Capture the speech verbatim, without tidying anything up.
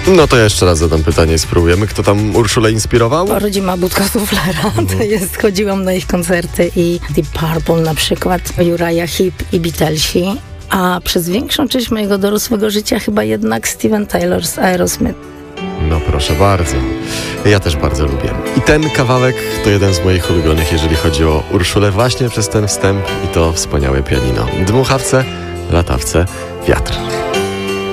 No to ja jeszcze raz zadam pytanie, spróbujemy. Kto tam Urszulę inspirował? Rodzima Budka Suflera. Mhm. To jest, chodziłam na ich koncerty i Deep Purple na przykład, Uriah Heep i Beatlesi. A przez większą część mojego dorosłego życia chyba jednak Steven Tyler z Aerosmith. No proszę bardzo. Ja też bardzo lubię. I ten kawałek to jeden z moich ulubionych, jeżeli chodzi o Urszulę, właśnie przez ten wstęp i to wspaniałe pianino. Dmuchawce, latawce, wiatr.